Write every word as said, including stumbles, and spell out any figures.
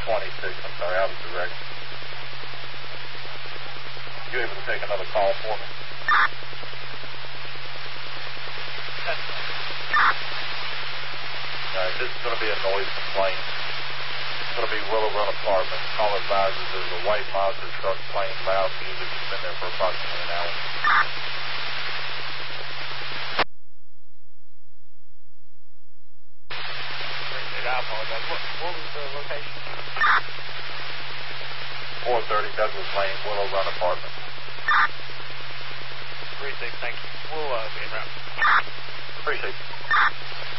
twenty-six, I'm sorry, out of direction. You able to take another call for me? All right, this is going to be a noise complaint. It's going to be Willow Run Apartment. Call advises there's a white Mazda truck playing loud music. It's been there for approximately an hour. I apologize. What, what was the location? four thirty Douglas Lane, Willow Run Apartment. three six, thank you. We'll uh, be in route. Appreciate it.